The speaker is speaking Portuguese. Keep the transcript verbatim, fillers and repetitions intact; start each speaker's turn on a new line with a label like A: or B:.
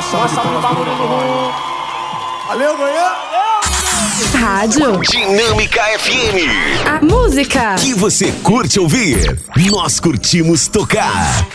A: salva de palmas pro Murilo.
B: Valeu, Goiânia!
C: Rádio
D: Dinâmica F M.
C: A música
D: Que você curte ouvir, nós curtimos tocar.